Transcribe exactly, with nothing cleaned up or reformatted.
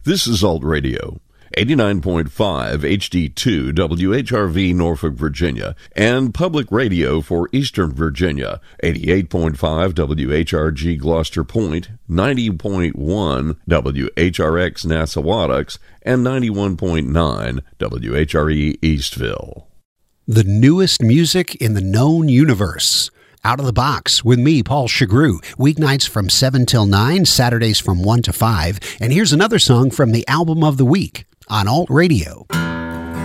This is Alt Radio, eighty-nine point five H D two W H R V Norfolk, Virginia, and Public Radio for Eastern Virginia, eighty-eight point five W H R G Gloucester Point, ninety point one W H R X Nassawadox, and ninety-one point nine W H R E Eastville. The newest music in the known universe. Out of the Box with me, Paul Chagru. Weeknights from seven till nine, Saturdays from one to five. And here's another song from the album of the week on Alt Radio.